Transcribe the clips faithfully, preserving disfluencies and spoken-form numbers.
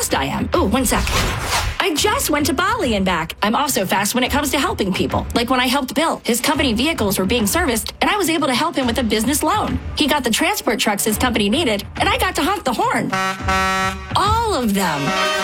fast I am. Oh, one sec. I just went to Bali and back. I'm also fast when it comes to helping people. Like when I helped Bill. His company vehicles were being serviced, and I was able to help him with a business loan. He got the transport trucks his company needed, and I got to honk the horn. All of them.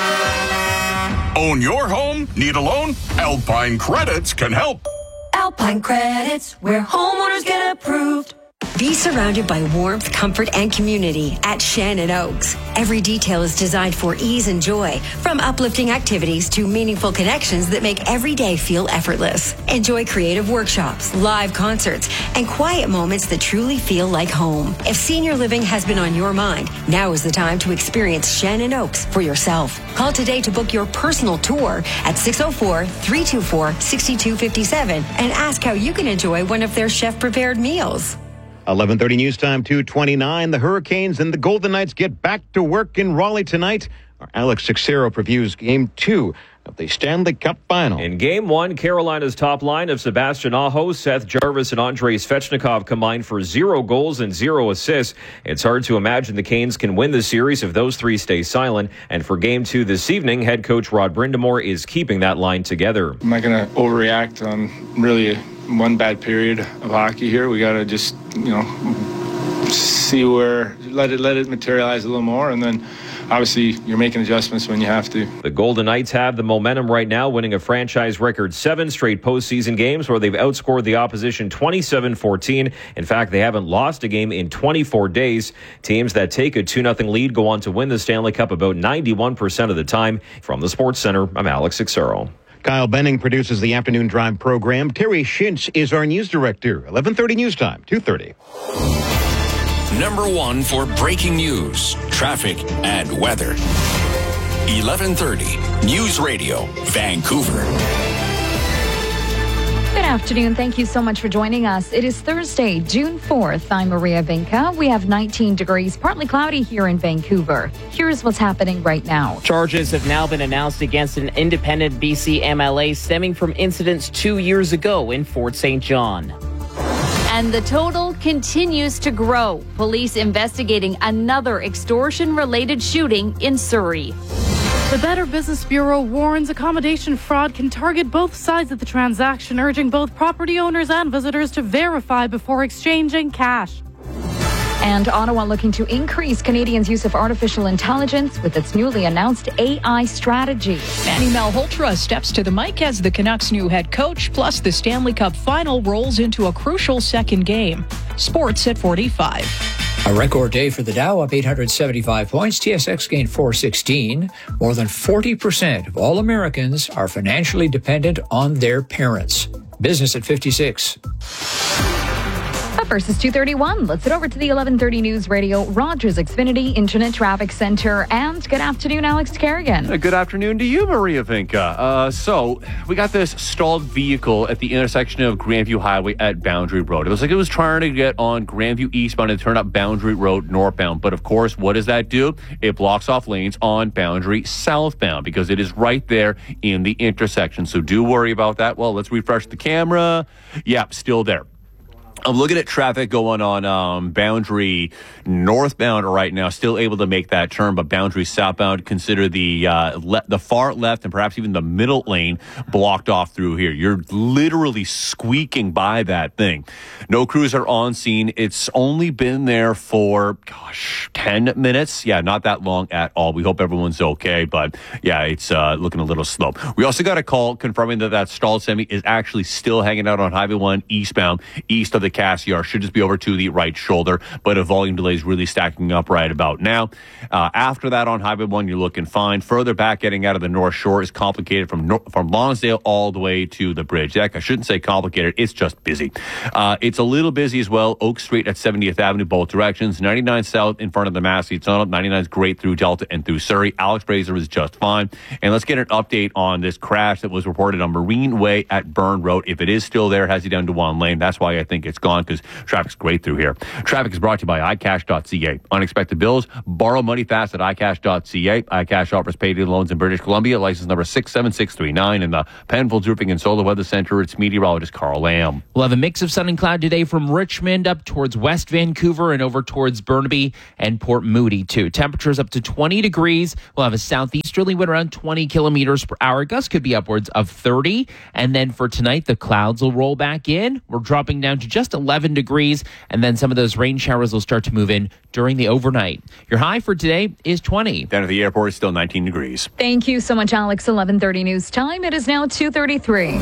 Own your home? Need a loan? Alpine Credits can help. Alpine Credits, where homeowners get approved. Be surrounded by warmth, comfort, and community at Shannon Oaks. Every detail is designed for ease and joy, from uplifting activities to meaningful connections that make every day feel effortless. Enjoy creative workshops, live concerts, and quiet moments that truly feel like home. If senior living has been on your mind, now is the time to experience Shannon Oaks for yourself. Call today to book your personal tour at six oh four, three two four, six two five seven and ask how you can enjoy one of their chef-prepared meals. eleven thirty news time, two twenty-nine. The Hurricanes and the Golden Knights get back to work in Raleigh tonight. Our Alex Sixero previews game two of the Stanley Cup Final. In game one, Carolina's top line of Sebastian Aho, Seth Jarvis, and Andrei Svechnikov combined for zero goals and zero assists. It's hard to imagine the Canes can win the series if those three stay silent. And for game two this evening, head coach Rod Brindamore is keeping that line together. I'm not going to overreact on really one bad period of hockey here. We got to just, you know, see where, let it let it materialize a little more, and then obviously you're making adjustments when you have to. The Golden Knights have the momentum right now, winning a franchise record seven straight postseason games where they've outscored the opposition twenty-seven fourteen. In fact, they haven't lost a game in twenty-four days. Teams that take a two nothing lead go on to win the Stanley Cup about ninety-one percent of the time. From the Sports Center, I'm Alex Sixero. Kyle Benning produces the Afternoon Drive program. Terry Shintz is our news director. eleven thirty news time, two thirty. Number one for breaking news, traffic, and weather. eleven thirty News Radio, Vancouver. Good afternoon. Thank you so much for joining us. It is Thursday, June fourth. I'm Maria Vinca. We have nineteen degrees, partly cloudy here in Vancouver. Here's what's happening right now. Charges have now been announced against an independent B C M L A stemming from incidents two years ago in Fort Saint John. And the total continues to grow. Police investigating another extortion-related shooting in Surrey. The Better Business Bureau warns accommodation fraud can target both sides of the transaction, urging both property owners and visitors to verify before exchanging cash. And Ottawa looking to increase Canadians' use of artificial intelligence with its newly announced A I strategy. Manny Malhotra steps to the mic as the Canucks' new head coach, plus the Stanley Cup Final rolls into a crucial second game. Sports at forty-five. A record day for the Dow, up eight hundred seventy-five points. T S X gained four sixteen. More than forty percent of all Americans are financially dependent on their parents. Business at fifty-six. Up versus two thirty-one. Let's head over to the eleven thirty News Radio, Rogers Xfinity Internet Traffic Center. And good afternoon, Alex Kerrigan. Good afternoon to you, Maria Vinca. Uh, so we got this stalled vehicle at the intersection of Grandview Highway at Boundary Road. It was like it was trying to get on Grandview eastbound and turn up Boundary Road northbound. But of course, what does that do? It blocks off lanes on Boundary southbound because it is right there in the intersection. So do worry about that. Well, let's refresh the camera. Yep, still there. I'm looking at traffic going on um, Boundary northbound right now, still able to make that turn, but Boundary southbound, consider the uh, le- the far left and perhaps even the middle lane blocked off through here. You're literally squeaking by that thing. No crews are on scene. It's only been there for, gosh, ten minutes. Yeah, not that long at all. We hope everyone's okay, but yeah, it's uh, looking a little slow. We also got a call confirming that that stalled semi is actually still hanging out on Highway one eastbound, east of the Cassiar. Should just be over to the right shoulder, but a volume delay is really stacking up right about now. Uh, after that on Highway one, you're looking fine. Further back, getting out of the North Shore is complicated from nor- from Lonsdale all the way to the bridge. Heck, I shouldn't say complicated. It's just busy. Uh, it's a little busy as well. Oak Street at seventieth Avenue, both directions. ninety-nine South in front of the Massey Tunnel. ninety-nine is great through Delta and through Surrey. Alex Fraser is just fine. And let's get an update on this crash that was reported on Marine Way at Burn Road. If it is still there, it has you down to one lane. That's why I think it's gone, because traffic's great through here. Traffic is brought to you by i cash dot c a. Unexpected bills, borrow money fast at i cash dot c a. iCash offers payday loans in British Columbia. License number six seven six three nine. In the Penfolds Roofing and Solar Weather Center, it's meteorologist Carl Lamb. We'll have a mix of sun and cloud today from Richmond up towards West Vancouver and over towards Burnaby and Port Moody, too. Temperatures up to twenty degrees. We'll have a southeast southeasterly wind around twenty kilometers per hour. Gusts could be upwards of thirty. And then for tonight, the clouds will roll back in. We're dropping down to just eleven degrees. And then some of those rain showers will start to move in during the overnight. Your high for today is twenty. Down at the airport, it's still nineteen degrees. Thank you so much, Alex. eleven thirty news time. It is now two thirty-three.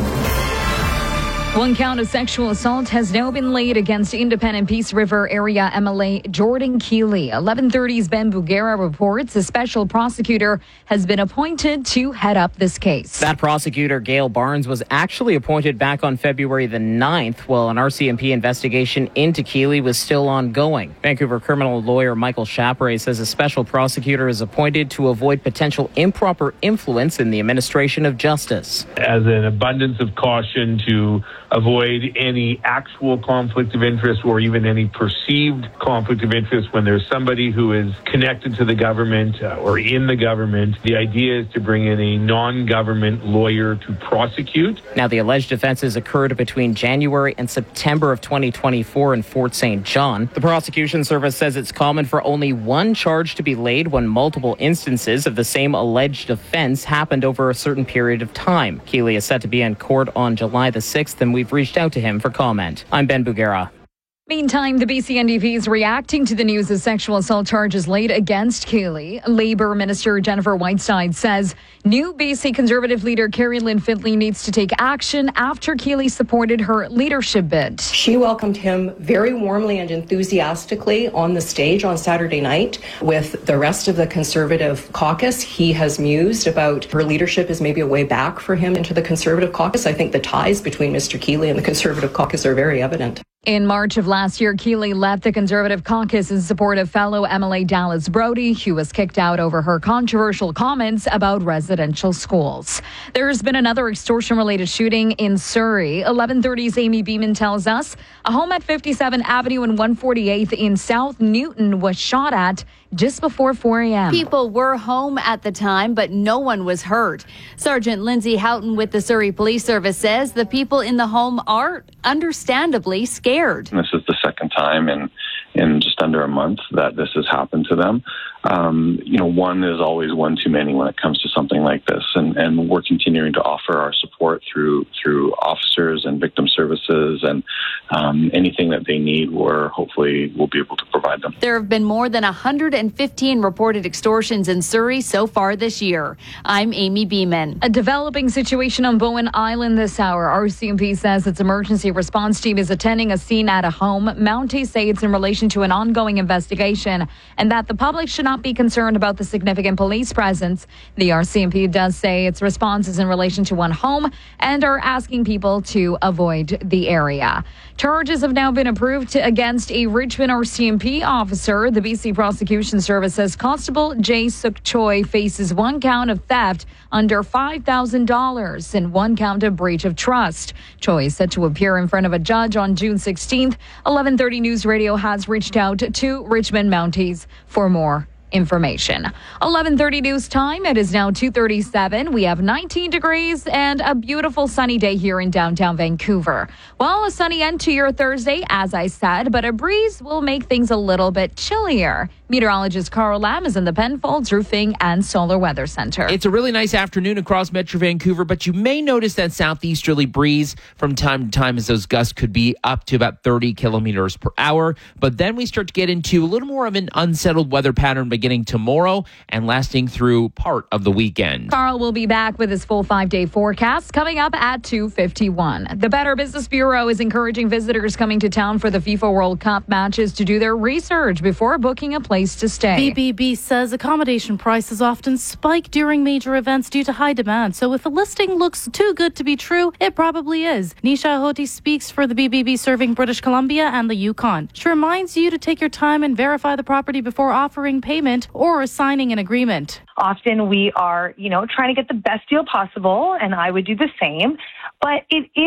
One count of sexual assault has now been laid against Independent Peace River area M L A Jordan Keeley. eleven thirty's Ben Bugera reports a special prosecutor has been appointed to head up this case. That prosecutor, Gail Barnes, was actually appointed back on February the ninth, while an R C M P investigation into Keeley was still ongoing. Vancouver criminal lawyer Michael Chaperay says a special prosecutor is appointed to avoid potential improper influence in the administration of justice. As an abundance of caution to avoid any actual conflict of interest or even any perceived conflict of interest when there's somebody who is connected to the government uh, or in the government. The idea is to bring in a non-government lawyer to prosecute. Now, the alleged offenses occurred between January and September of twenty twenty-four in Fort Saint John. The prosecution service says it's common for only one charge to be laid when multiple instances of the same alleged offense happened over a certain period of time. Keeley is set to be in court on July the sixth, and we've reached out to him for comment. I'm Ben Bugera. Meantime, the B C N D P is reacting to the news of sexual assault charges laid against Keeley. Labour Minister Jennifer Whiteside says new B C Conservative leader Carrie Lynn Findlay needs to take action after Keeley supported her leadership bid. She welcomed him very warmly and enthusiastically on the stage on Saturday night with the rest of the Conservative caucus. He has mused about her leadership as maybe a way back for him into the Conservative caucus. I think the ties between Mister Keeley and the Conservative caucus are very evident. In March of last year, Keeley left the Conservative caucus in support of fellow M L A Dallas Brody, who was kicked out over her controversial comments about residential schools. There's been another extortion-related shooting in Surrey. eleven thirty's Amy Beeman tells us a home at fifty-seven Avenue and one forty-eighth in South Newton was shot at just before four a.m. People were home at the time, but no one was hurt. Sergeant Lindsay Houghton with the Surrey Police Service says the people in the home are understandably scared. This is the second time in, in just under a month that this has happened to them. Um, you know, one is always one too many when it comes to something like this, and, and we're continuing to offer our support through through officers and victim services, and um, anything that they need, we're hopefully we'll be able to provide them. There have been more than one hundred fifteen reported extortions in Surrey so far this year. I'm Amy Beeman. A developing situation on Bowen Island this hour. R C M P says its emergency response team is attending a scene at a home. Mounties say it's in relation to an ongoing investigation and that the public should not be concerned about the significant police presence. The R C M P does say its response is in relation to one home and are asking people to avoid the area. Charges have now been approved to, against a Richmond R C M P officer. The B C Prosecution Service says Constable Jay Suk Choi faces one count of theft under five thousand dollars and one count of breach of trust. Choi is set to appear in front of a judge on June sixteenth. eleven thirty News Radio has reached out to Richmond Mounties for more information. eleven thirty news time. It is now two thirty-seven. We have nineteen degrees and a beautiful sunny day here in downtown Vancouver. Well, a sunny end to your Thursday, as I said, but a breeze will make things a little bit chillier. Meteorologist Carl Lam is in the Penfolds Roofing and Solar Weather Center. It's a really nice afternoon across Metro Vancouver, but you may notice that southeasterly breeze from time to time as those gusts could be up to about thirty kilometers per hour. But then we start to get into a little more of an unsettled weather pattern beginning tomorrow and lasting through part of the weekend. Carl will be back with his full five-day forecast coming up at two fifty-one. The Better Business Bureau is encouraging visitors coming to town for the FIFA World Cup matches to do their research before booking a place to stay. B B B says accommodation prices often spike during major events due to high demand. So if a listing looks too good to be true, it probably is. Nisha Hoti speaks for the B B B serving British Columbia and the Yukon. She reminds you to take your time and verify the property before offering payment or signing an agreement. Often we are, you know, trying to get the best deal possible, and I would do the same. But it is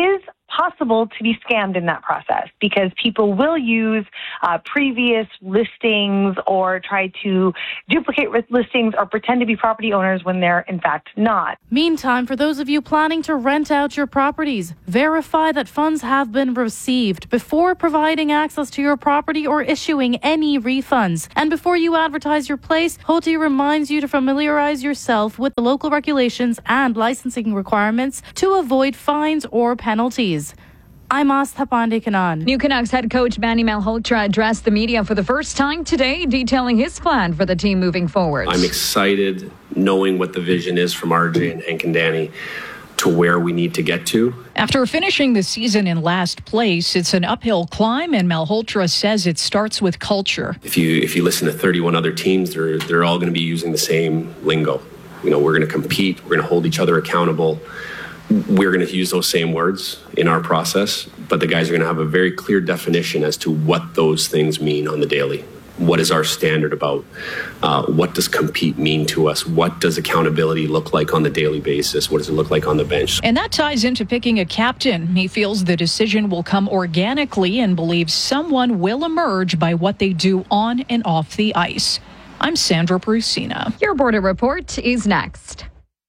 possible to be scammed in that process because people will use uh, previous listings or try to duplicate listings or pretend to be property owners when they're in fact not. Meantime, for those of you planning to rent out your properties, verify that funds have been received before providing access to your property or issuing any refunds. And before you advertise your place, H O T I reminds you to familiarize yourself with the local regulations and licensing requirements to avoid fines or penalties. I'm Astha Pandey-Kanan. New Canucks head coach Manny Malhotra addressed the media for the first time today, detailing his plan for the team moving forward. I'm excited knowing what the vision is from R J and Hank and Danny to where we need to get to. After finishing the season in last place, it's an uphill climb, and Malhotra says it starts with culture. If you if you listen to thirty-one other teams, they're they're all going to be using the same lingo. You know, we're going to compete, we're going to hold each other accountable. We're going to use those same words in our process, but the guys are going to have a very clear definition as to what those things mean on the daily. What is our standard about? Uh, what does compete mean to us? What does accountability look like on the daily basis? What does it look like on the bench? And that ties into picking a captain. He feels the decision will come organically and believes someone will emerge by what they do on and off the ice. I'm Sandra Brusina. Your Border Report is next.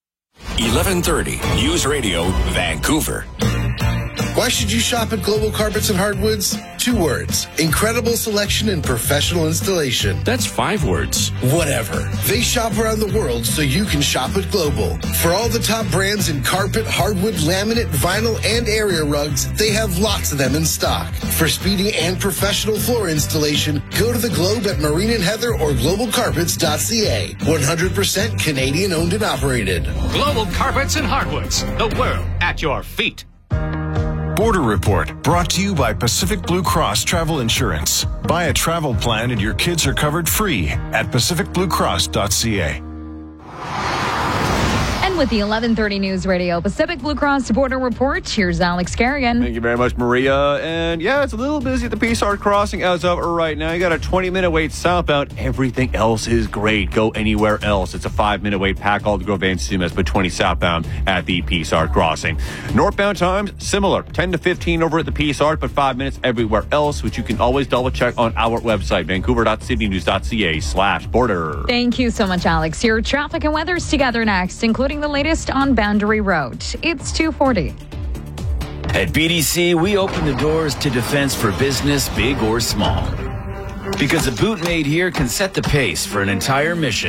eleven thirty News Radio, Vancouver. Why should you shop at Global Carpets and Hardwoods? Two words. Incredible selection and professional installation. That's five words. Whatever. They shop around the world so you can shop at Global. For all the top brands in carpet, hardwood, laminate, vinyl, and area rugs, they have lots of them in stock. For speedy and professional floor installation, go to the Globe at Marine and Heather or global carpets dot c a. one hundred percent Canadian owned and operated. Global Carpets and Hardwoods. The world at your feet. Border Report, brought to you by Pacific Blue Cross Travel Insurance. Buy a travel plan and your kids are covered free at pacific blue cross dot c a. And with the eleven thirty News Radio Pacific Blue Cross Border Report, here's Alex Carrigan. Thank you very much, Maria. And yeah, it's a little busy at the Peace Arch Crossing as of right now. You got a twenty minute wait southbound. Everything else is great. Go anywhere else. It's a five minute wait. Pack all the Grove and Sumas, but twenty southbound at the Peace Arch Crossing. Northbound times, similar. ten to fifteen over at the Peace Arch, but five minutes everywhere else, which you can always double check on our website, vancouver dot city news dot c a slash border. Thank you so much, Alex. Your traffic and weather's together next, including the latest on Boundary Road. It's two forty. At B D C, we open the doors to defense for business, big or small. Because a boot made here can set the pace for an entire mission.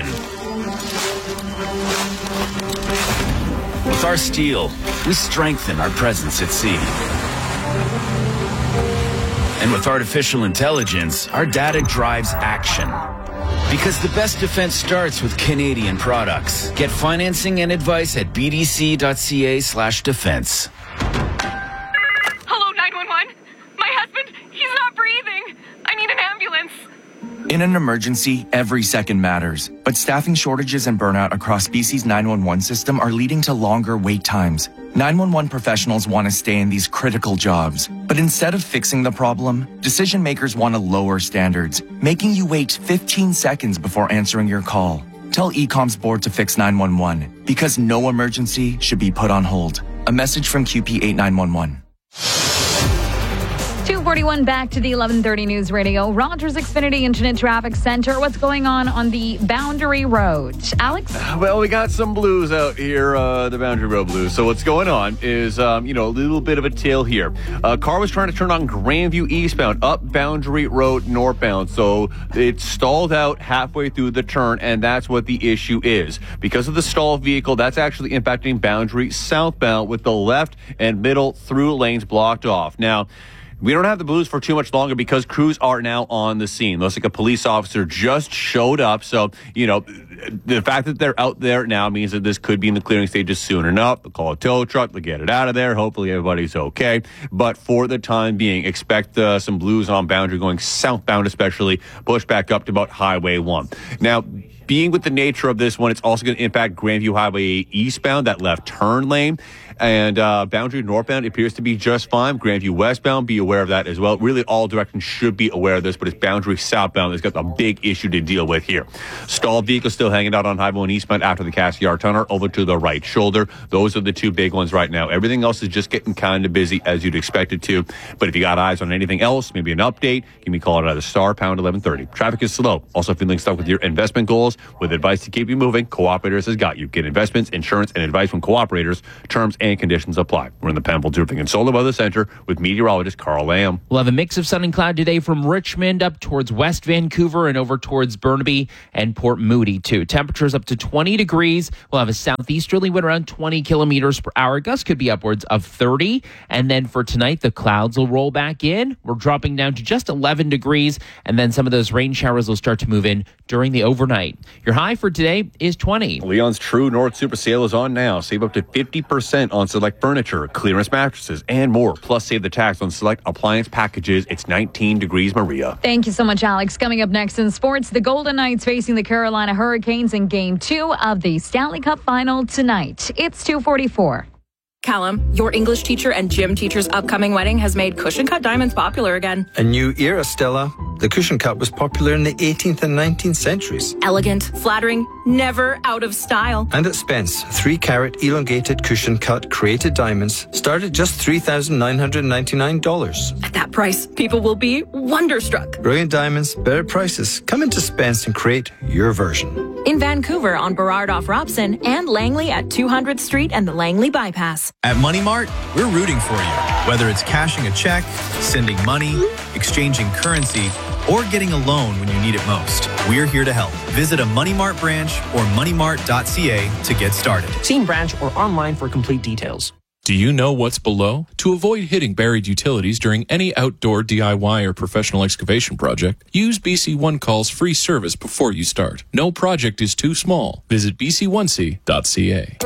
With our steel, we strengthen our presence at sea. And with artificial intelligence, our data drives action. Because the best defense starts with Canadian products. Get financing and advice at b d c dot c a slash defense. Hello, nine one one. My husband, he's not breathing. I need an ambulance. In an emergency, every second matters. But staffing shortages and burnout across B C's nine one one system are leading to longer wait times. nine one one professionals want to stay in these critical jobs. But instead of fixing the problem, decision makers want to lower standards, making you wait fifteen seconds before answering your call. Tell E COM's board to fix nine one one, because no emergency should be put on hold. A message from Q P eight nine one one. two forty-one, back to the eleven thirty News Radio. Rogers Xfinity Internet Traffic Center. What's going on on the Boundary Road? Alex? Well, we got some blues out here, uh, the Boundary Road blues. So what's going on is, um, you know, a little bit of a tail here. A car was trying to turn on Grandview eastbound, up Boundary Road northbound. So it stalled out halfway through the turn, and that's what the issue is. Because of the stalled vehicle, that's actually impacting Boundary southbound with the left and middle through lanes blocked off. Now, we don't have the blues for too much longer because crews are now on the scene. Looks like a police officer just showed up. So, you know, the fact that they're out there now means that this could be in the clearing stages soon enough. They'll call a tow truck. They'll get it out of there. Hopefully everybody's okay. But for the time being, expect uh, some blues on Boundary going southbound especially, push back up to about Highway one. Now, being with the nature of this one, it's also going to impact Grandview Highway eastbound, that left turn lane. And uh, Boundary northbound appears to be just fine. Grandview westbound, be aware of that as well. Really, all directions should be aware of this, but it's Boundary southbound that's got the big issue to deal with here. Stalled vehicles still hanging out on Highway one eastbound after the Cassiar Tunnel over to the right shoulder. Those are the two big ones right now. Everything else is just getting kind of busy as you'd expect it to. But if you got eyes on anything else, maybe an update, give me a call at either star pound eleven thirty. Traffic is slow. Also feeling stuck with your investment goals? With advice to keep you moving, Cooperators has got you. Get investments, insurance, and advice from Cooperators. Terms and conditions apply. We're in the Pample Roofing and Solar Weather Center with meteorologist Carl Lamb. We'll have a mix of sun and cloud today from Richmond up towards West Vancouver and over towards Burnaby and Port Moody too. Temperatures up to twenty degrees. We'll have a southeasterly wind around twenty kilometers per hour. Gusts could be upwards of thirty. And then for tonight, the clouds will roll back in. We're dropping down to just eleven degrees. And then some of those rain showers will start to move in during the overnight. Your high for today is twenty. Leon's True North Super Sale is on now. Save up to fifty percent on select furniture, clearance mattresses, and more. Plus, save the tax on select appliance packages. It's nineteen degrees, Maria. Thank you so much, Alex. Coming up next in sports, the Golden Knights facing the Carolina Hurricanes in Game two of the Stanley Cup Final tonight. It's two forty-four. Callum, your English teacher and gym teacher's upcoming wedding has made cushion cut diamonds popular again. A new era, Stella. The cushion cut was popular in the eighteenth and nineteenth centuries. Elegant, flattering, never out of style. And at Spence, three carat elongated cushion cut created diamonds start at just three thousand nine hundred ninety-nine dollars. At that price, people will be wonderstruck. Brilliant diamonds, better prices. Come into Spence and create your version. In Vancouver on Burrard off Robson and Langley at two hundredth Street and the Langley Bypass. At Money Mart, we're rooting for you. Whether it's cashing a check, sending money, exchanging currency, or getting a loan when you need it most, we're here to help. Visit a Money Mart branch or money mart dot c a to get started. See branch or online for complete details. Do you know what's below? To avoid hitting buried utilities during any outdoor D I Y or professional excavation project, use B C One Call's free service before you start. No project is too small. Visit b c one c dot c a.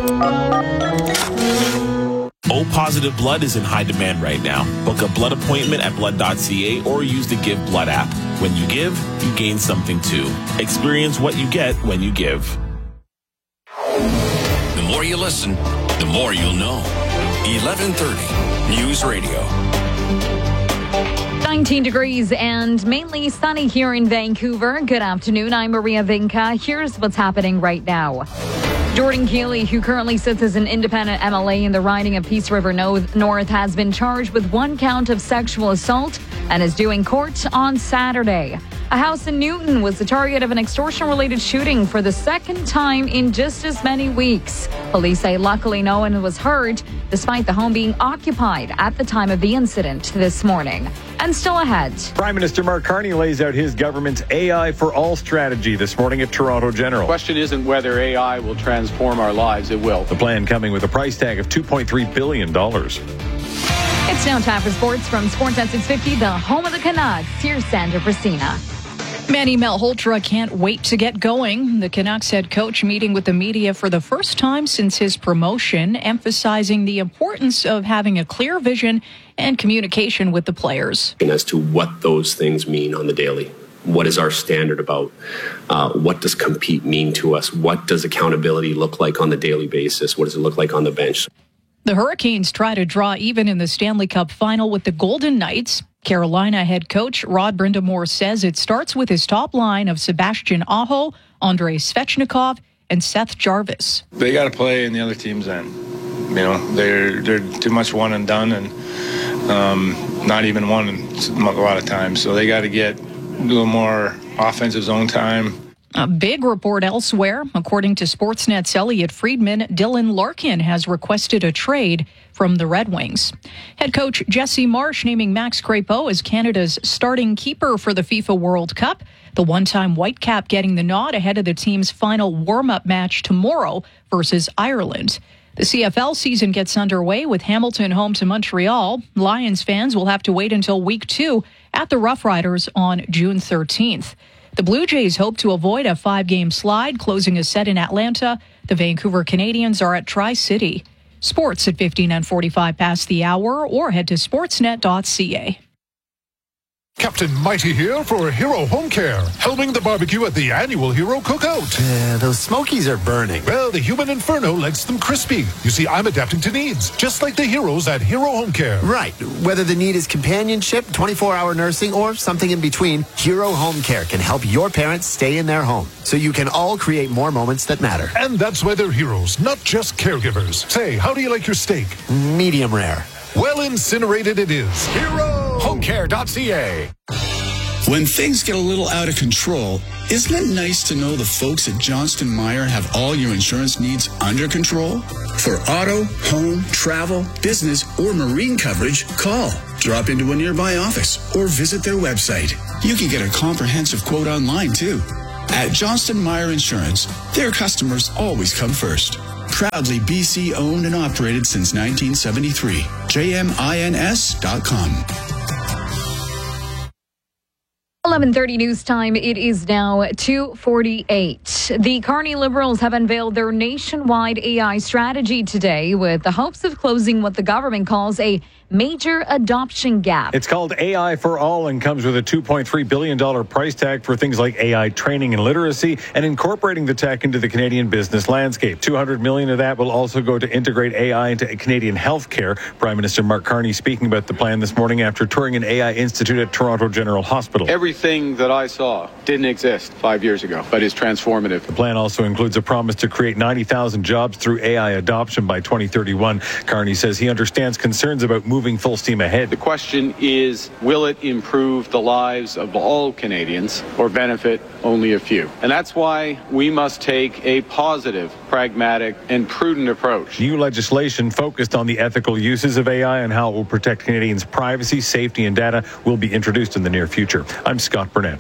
O positive blood is in high demand right now. Book a blood appointment at blood dot c a or use the Give Blood app. When you give, you gain something too. Experience what you get when you give. The more you listen, the more you'll know. eleven thirty News Radio. nineteen degrees and mainly sunny here in Vancouver. Good afternoon. I'm Maria Vinca. Here's what's happening right now. Jordan Keeley, who currently sits as an independent M L A in the riding of Peace River North, has been charged with one count of sexual assault and is due in court on Saturday. A house in Newton was the target of an extortion-related shooting for the second time in just as many weeks. Police say luckily no one was hurt, despite the home being occupied at the time of the incident this morning. And still ahead. Prime Minister Mark Carney lays out his government's A I for All strategy this morning at Toronto General. The question isn't whether A I will transform our lives, it will. The plan coming with a price tag of two point three billion dollars. It's now time for sports from Sportsnet six fifty, the home of the Canucks. Here's Sandra Brasina. Manny Malhotra can't wait to get going. The Canucks head coach meeting with the media for the first time since his promotion, emphasizing the importance of having a clear vision and communication with the players. And as to what those things mean on the daily. What is our standard about? Uh, what does compete mean to us? What does accountability look like on the daily basis? What does it look like on the bench? The Hurricanes try to draw even in the Stanley Cup final with the Golden Knights. Carolina head coach Rod Brind'Amour says it starts with his top line of Sebastian Aho, Andrei Svechnikov, and Seth Jarvis. They got to play in the other team's end. You know, they're they're too much one and done, and um, not even one a lot of times. So they got to get a little more offensive zone time. A big report elsewhere. According to Sportsnet's Elliot Friedman, Dylan Larkin has requested a trade from the Red Wings. Head coach Jesse Marsh naming Max Crepeau as Canada's starting keeper for the FIFA World Cup. The one-time Whitecap getting the nod ahead of the team's final warm-up match tomorrow versus Ireland. The C F L season gets underway with Hamilton home to Montreal. Lions fans will have to wait until week two at the Rough Riders on June thirteenth. The Blue Jays hope to avoid a five-game slide, closing a set in Atlanta. The Vancouver Canadians are at Tri-City. Sports at fifteen and forty-five past the hour, or head to sportsnet dot c a. Captain Mighty here for Hero Home Care, helming the barbecue at the annual Hero Cookout. Uh, those smokies are burning. Well, the human inferno likes them crispy. You see, I'm adapting to needs, just like the heroes at Hero Home Care. Right. Whether the need is companionship, twenty-four hour nursing, or something in between, Hero Home Care can help your parents stay in their home, so you can all create more moments that matter. And that's why they're heroes, not just caregivers. Say, how do you like your steak? Medium rare. Well, incinerated it is. Hero Home Care dot C A. When things get a little out of control, isn't it nice to know the folks at Johnston Meyer have all your insurance needs under control? For auto, home, travel, business, or marine coverage, call, drop into a nearby office, or visit their website. You can get a comprehensive quote online, too. At Johnston Meyer Insurance, their customers always come first. Proudly B C owned and operated since nineteen seventy-three. J M I N S dot com. eleven thirty news time. It is now two forty-eight. The Kearney Liberals have unveiled their nationwide A I strategy today with the hopes of closing what the government calls a major adoption gap. It's called A I for All and comes with a two point three billion dollars price tag for things like A I training and literacy and incorporating the tech into the Canadian business landscape. two hundred million dollars of that will also go to integrate A I into Canadian healthcare. Prime Minister Mark Carney speaking about the plan this morning after touring an A I institute at Toronto General Hospital. Everything that I saw didn't exist five years ago, but is transformative. The plan also includes a promise to create ninety thousand jobs through A I adoption by twenty thirty-one. Carney says he understands concerns about moving full steam ahead. The question is, will it improve the lives of all Canadians or benefit only a few? And that's why we must take a positive, pragmatic, and prudent approach. New legislation focused on the ethical uses of A I and how it will protect Canadians' privacy, safety, and data will be introduced in the near future. I'm Scott Burnett.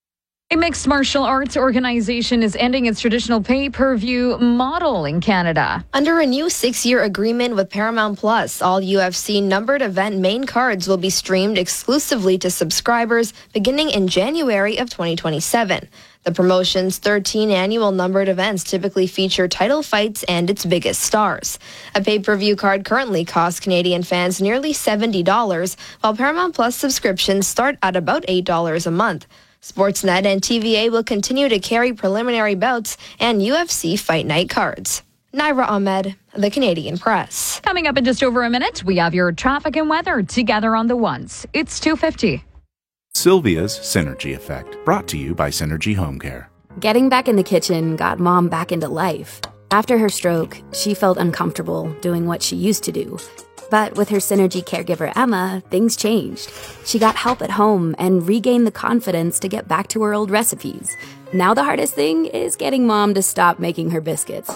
A mixed martial arts organization is ending its traditional pay-per-view model in Canada. Under a new six-year agreement with Paramount Plus, all U F C numbered event main cards will be streamed exclusively to subscribers beginning in January of twenty twenty-seven. The promotion's thirteen annual numbered events typically feature title fights and its biggest stars. A pay-per-view card currently costs Canadian fans nearly seventy dollars, while Paramount Plus subscriptions start at about eight dollars a month. Sportsnet and T V A will continue to carry preliminary bouts and U F C Fight Night cards. Naira Ahmed, The Canadian Press. Coming up in just over a minute, we have your traffic and weather together on the ones. It's two fifty. Sylvia's Synergy Effect, brought to you by Synergy Home Care. Getting back in the kitchen got Mom back into life. After her stroke, she felt uncomfortable doing what she used to do. But with her Synergy caregiver, Emma, things changed. She got help at home and regained the confidence to get back to her old recipes. Now the hardest thing is getting Mom to stop making her biscuits.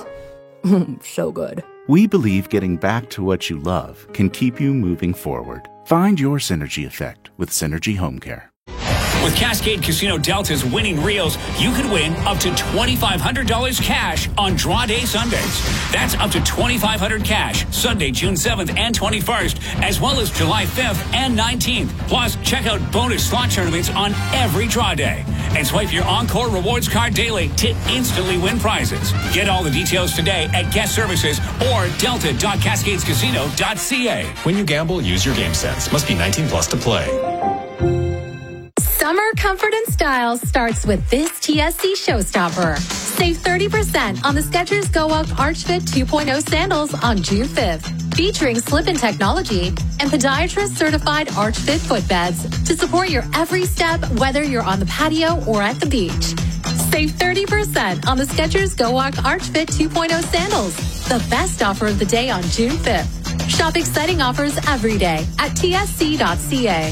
So good. We believe getting back to what you love can keep you moving forward. Find your Synergy Effect with Synergy Home Care. With Cascade Casino Delta's winning reels, you could win up to twenty-five hundred dollars cash on draw day Sundays. That's up to twenty-five hundred dollars cash Sunday, June seventh and twenty-first, as well as July fifth and nineteenth. Plus, check out bonus slot tournaments on every draw day. And swipe your Encore Rewards card daily to instantly win prizes. Get all the details today at guest services or delta dot cascades casino dot c a. When you gamble, use your game sense. Must be nineteen plus to play. Summer comfort and style starts with this T S C showstopper. Save thirty percent on the Skechers Go Up Arch Fit two point oh sandals on June fifth. Featuring slip-in technology and podiatrist-certified Arch Fit footbeds to support your every step, whether you're on the patio or at the beach. Save thirty percent on the Skechers Go Walk Arch Fit two point oh sandals. The best offer of the day on June fifth. Shop exciting offers every day at T S C dot c a.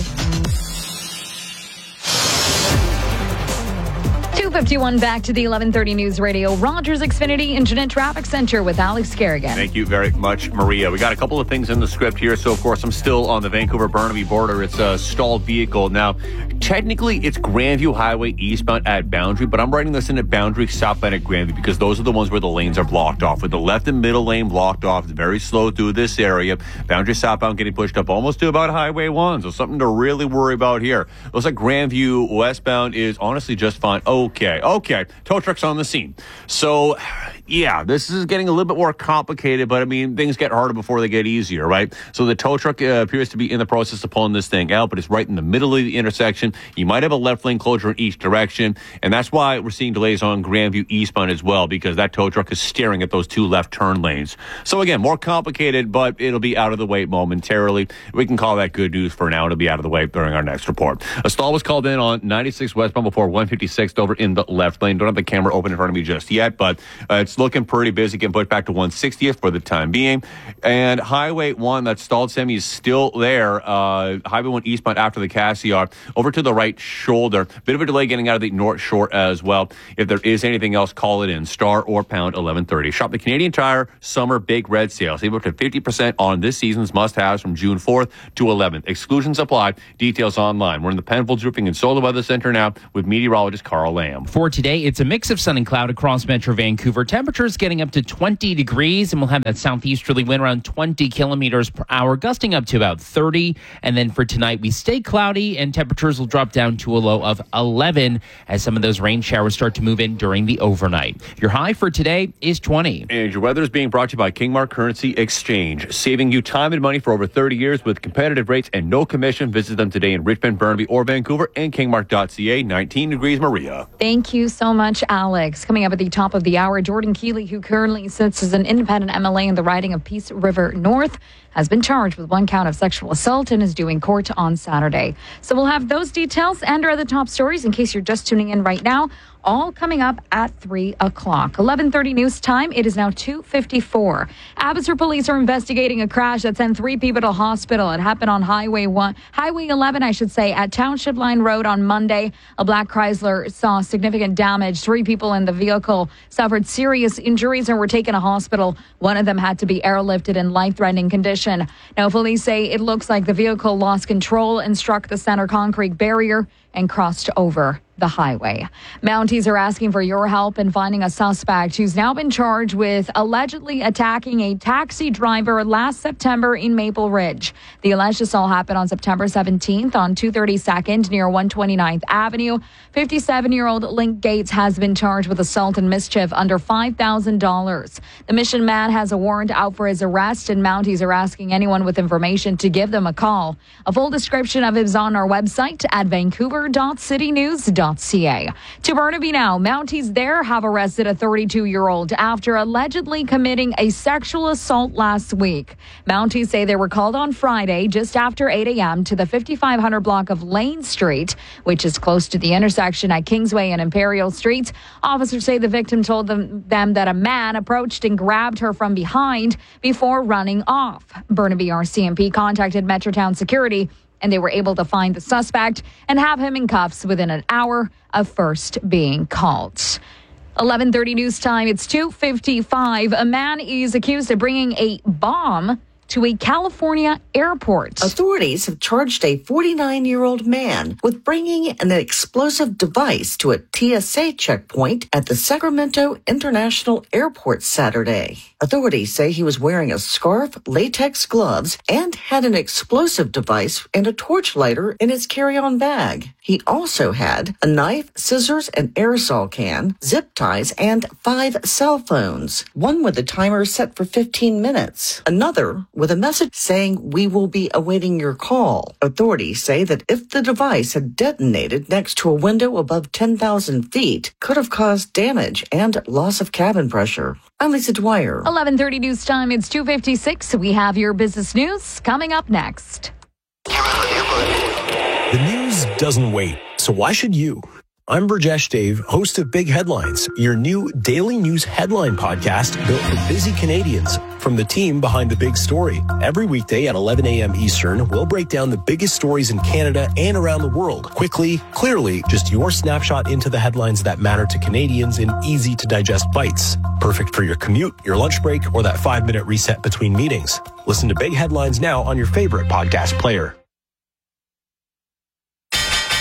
two fifty-one back to the eleven thirty News Radio. Rogers Xfinity Incident Traffic Center with Alex Kerrigan. Thank you very much, Maria. We got a couple of things in the script here. So, of course, I'm still on the Vancouver-Burnaby border. It's a stalled vehicle. Now, technically, it's Grandview Highway eastbound at Boundary, but I'm writing this in at Boundary, southbound at Grandview, because those are the ones where the lanes are blocked off. With the left and middle lane blocked off, it's very slow through this area. Boundary southbound getting pushed up almost to about Highway one, so something to really worry about here. Looks like Grandview westbound is honestly just fine. Okay, okay. Tow truck's on the scene. So yeah, this is getting a little bit more complicated, but I mean, things get harder before they get easier, right? So the tow truck uh, appears to be in the process of pulling this thing out, but it's right in the middle of the intersection. You might have a left lane closure in each direction, and that's why we're seeing delays on Grandview eastbound as well, because that tow truck is staring at those two left turn lanes. So again, more complicated, but it'll be out of the way momentarily. We can call that good news for now. It'll be out of the way during our next report. A stall was called in on ninety-six westbound before one fifty-sixth over in the left lane. Don't have the camera open in front of me just yet, but uh, it's looking pretty busy. Getting put back to one sixtieth for the time being. And Highway one, that stalled semi is still there. Uh, Highway one eastbound after the Cassiar, over to the right shoulder. Bit of a delay getting out of the North Shore as well. If there is anything else, call it in. Star or pound eleven thirty. Shop the Canadian Tire Summer Big Red Sale. Save up to fifty percent on this season's must-haves from June fourth to eleventh. Exclusions apply. Details online. We're in the Penfolds Roofing and Solar Weather Center now with meteorologist Carl Lamb. For today, it's a mix of sun and cloud across Metro Vancouver. Temperatures getting up to twenty degrees, and we'll have that southeasterly wind around twenty kilometers per hour, gusting up to about thirty. And then for tonight, we stay cloudy, and temperatures will drop down to a low of eleven as some of those rain showers start to move in during the overnight. Your high for today is twenty. And your weather is being brought to you by Kingmark Currency Exchange, saving you time and money for over thirty years with competitive rates and no commission. Visit them today in Richmond, Burnaby, or Vancouver, and kingmark dot c a. nineteen degrees, Maria. Thank you so much, Alex. Coming up at the top of the hour, Jordan Keeley, who currently sits as an independent M L A in the riding of Peace River North, has been charged with one count of sexual assault and is due in court on Saturday. So we'll have those details and our other top stories in case you're just tuning in right now, all coming up at three o'clock. eleven thirty news time. It is now two fifty-four. Abbotsford police are investigating a crash that sent three people to hospital. It happened on Highway one, Highway eleven, I should say, at Township Line Road on Monday. A black Chrysler saw significant damage. Three people in the vehicle suffered serious injuries and were taken to hospital. One of them had to be airlifted in life-threatening condition. Now, police say it looks like the vehicle lost control and struck the center concrete barrier and crossed over the highway. Mounties are asking for your help in finding a suspect who's now been charged with allegedly attacking a taxi driver last September in Maple Ridge. The alleged assault happened on September seventeenth on two thirty-second near one twenty-ninth Avenue. fifty-seven-year-old Link Gates has been charged with assault and mischief under five thousand dollars. The Mission man has a warrant out for his arrest, and Mounties are asking anyone with information to give them a call. A full description of him is on our website at vancouver dot city news dot c a. To Burnaby now, Mounties there have arrested a thirty-two-year-old after allegedly committing a sexual assault last week. Mounties say they were called on Friday just after eight a.m. to the fifty-five hundred block of Lane Street, which is close to the intersection at Kingsway and Imperial Streets. Officers say the victim told them, them that a man approached and grabbed her from behind before running off. Burnaby R C M P contacted Metrotown Security, and they were able to find the suspect and have him in cuffs within an hour of first being called. eleven thirty news time. It's two fifty-five. A man is accused of bringing a bomb to a California airport. Authorities have charged a forty-nine-year-old man with bringing an explosive device to a T S A checkpoint at the Sacramento International Airport Saturday. Authorities say he was wearing a scarf, latex gloves, and had an explosive device and a torch lighter in his carry-on bag. He also had a knife, scissors, an aerosol can, zip ties, and five cell phones. One with a timer set for fifteen minutes. Another with a message saying, "We will be awaiting your call." Authorities say that if the device had detonated next to a window above ten thousand feet, could have caused damage and loss of cabin pressure. I'm Lisa Dwyer. eleven thirty news time. It's two fifty-six. We have your business news coming up next. The news doesn't wait, so why should you? I'm Burjesh Dave, host of Big Headlines, your new daily news headline podcast built for busy Canadians from the team behind the big story. Every weekday at eleven a.m. Eastern, we'll break down the biggest stories in Canada and around the world. Quickly, clearly, just your snapshot into the headlines that matter to Canadians in easy-to-digest bites. Perfect for your commute, your lunch break, or that five-minute reset between meetings. Listen to Big Headlines now on your favorite podcast player.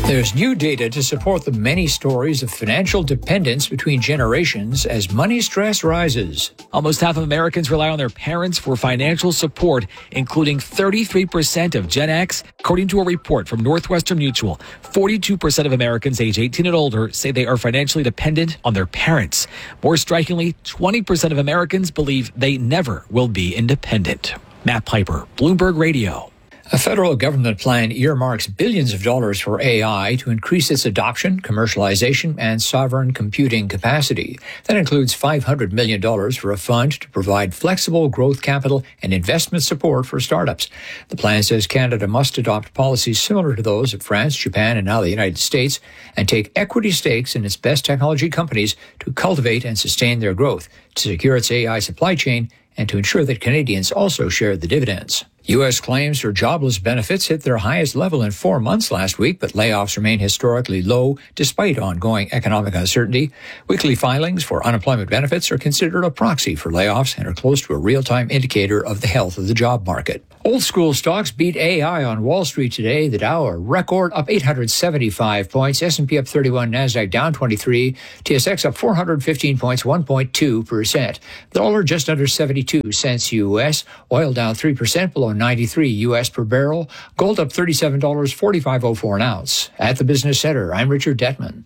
There's new data to support the many stories of financial dependence between generations as money stress rises. Almost half of Americans rely on their parents for financial support, including thirty-three percent of Gen X. According to a report from Northwestern Mutual, forty-two percent of Americans age eighteen and older say they are financially dependent on their parents. More strikingly, twenty percent of Americans believe they never will be independent. Matt Piper, Bloomberg Radio. A federal government plan earmarks billions of dollars for A I to increase its adoption, commercialization, and sovereign computing capacity. That includes five hundred million dollars for a fund to provide flexible growth capital and investment support for startups. The plan says Canada must adopt policies similar to those of France, Japan, and now the United States, and take equity stakes in its best technology companies to cultivate and sustain their growth, to secure its A I supply chain, and to ensure that Canadians also share the dividends. U S claims for jobless benefits hit their highest level in four months last week, but layoffs remain historically low despite ongoing economic uncertainty. Weekly filings for unemployment benefits are considered a proxy for layoffs and are close to a real-time indicator of the health of the job market. Old school stocks beat A I on Wall Street today. The Dow, a record, up eight hundred seventy-five points. S and P up thirty-one. NASDAQ down twenty-three. T S X up four hundred fifteen points, one point two percent. The dollar just under seventy-two cents U S. Oil down three percent, below ninety-three U S per barrel. Gold up thirty-seven dollars, forty-five oh four an ounce. At the Business Center, I'm Richard Detman.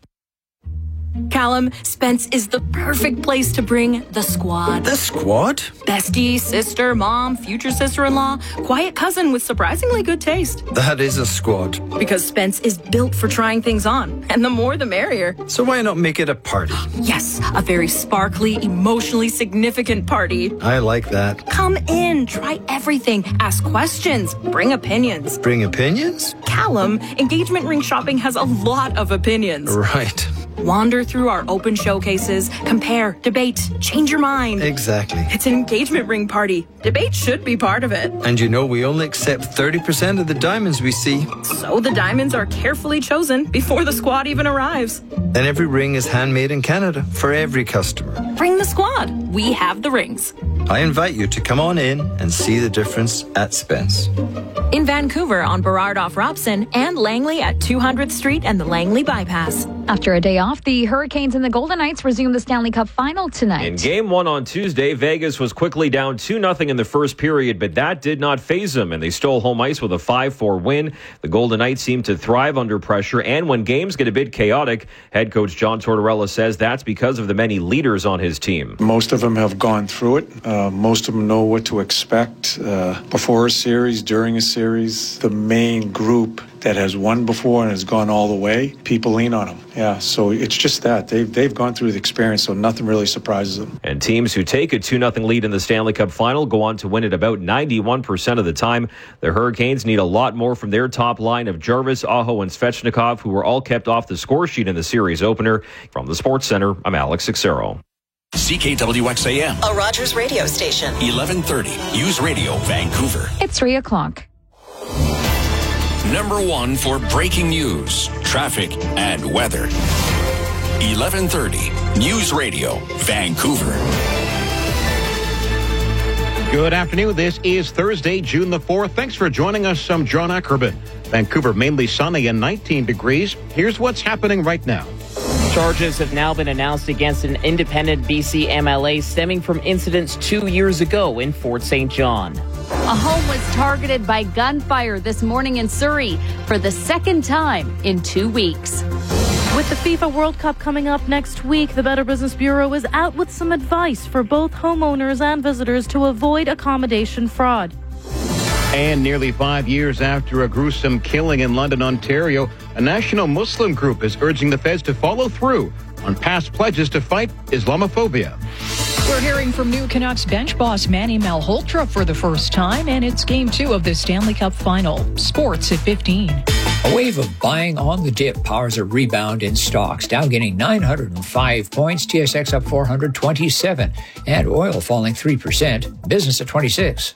Callum, Spence is the perfect place to bring the squad. The squad? Bestie, sister, mom, future sister-in-law, quiet cousin with surprisingly good taste. That is a squad. Because Spence is built for trying things on, and the more the merrier. So why not make it a party? Yes, a very sparkly, emotionally significant party. I like that. Come in, try everything, ask questions, bring opinions. Bring opinions? Callum, engagement ring shopping has a lot of opinions. Right. Wander through our open showcases, compare, debate, change your mind. Exactly. It's an engagement ring party. Debate should be part of it. And you know we only accept thirty percent of the diamonds we see. So the diamonds are carefully chosen before the squad even arrives. And every ring is handmade in Canada for every customer. Bring the squad. We have the rings. I invite you to come on in and see the difference at Spence. In Vancouver on Burrard off Robson and Langley at two hundredth Street and the Langley Bypass. After a day off, the Hurricanes and the Golden Knights resume the Stanley Cup final tonight. In game one on Tuesday, Vegas was quickly down two nothing in the first period, but that did not faze them, and they stole home ice with a five four win. The Golden Knights seem to thrive under pressure, and when games get a bit chaotic, head coach John Tortorella says that's because of the many leaders on his team. Most of them have gone through it. Uh, most of them know what to expect uh, before a series, during a series. The main group that has won before and has gone all the way, people lean on them. Yeah, so it's just that. They've, they've gone through the experience, so nothing really surprises them. And teams who take a two nothing lead in the Stanley Cup final go on to win it about ninety-one percent of the time. The Hurricanes need a lot more from their top line of Jarvis, Aho, and Svechnikov, who were all kept off the score sheet in the series opener. From the Sports Center, I'm Alex Sixero. C K W X A M, a Rogers radio station. eleven thirty, News Radio, Vancouver. It's three o'clock. Number one for breaking news, traffic, and weather. eleven thirty, News Radio, Vancouver. Good afternoon. This is Thursday, June the fourth. Thanks for joining us. I'm John Ackerman. Vancouver mainly sunny and nineteen degrees. Here's what's happening right now. Charges have now been announced against an independent B C M L A stemming from incidents two years ago in Fort Saint John. A home was targeted by gunfire this morning in Surrey for the second time in two weeks. With the FIFA World Cup coming up next week, the Better Business Bureau is out with some advice for both homeowners and visitors to avoid accommodation fraud. And nearly five years after a gruesome killing in London, Ontario, a national Muslim group is urging the feds to follow through on past pledges to fight Islamophobia. We're hearing from new Canucks bench boss Manny Malhotra for the first time, and it's game two of the Stanley Cup final. Sports at fifteen. A wave of buying on the dip powers a rebound in stocks. Dow getting nine hundred five points, T S X up four hundred twenty-seven, and oil falling three percent. Business at twenty-six.